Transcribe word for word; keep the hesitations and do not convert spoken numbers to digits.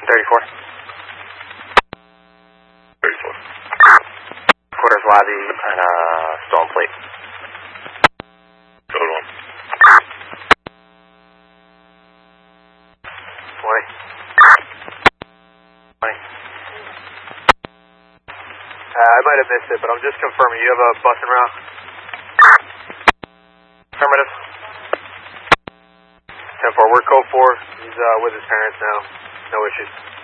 thirty-four. thirty-four. Quarters lobby and uh, stone plate. Code one. twenty. twenty. Uh, I might have missed it, but I'm just confirming. You have a bus en route? Affirmative. ten four, we're code four. He's uh, with his parents now. No issues.